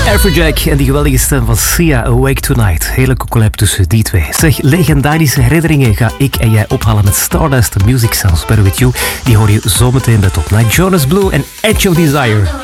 Afrojack en die geweldige stem van Sia, Awake Tonight. Hele collab tussen die twee. Zeg, legendarische herinneringen ga ik en jij ophalen met Stardust, The Music Sounds Better With You. Die hoor je zometeen bij Top 9. Jonas Blue en Edge of Desire.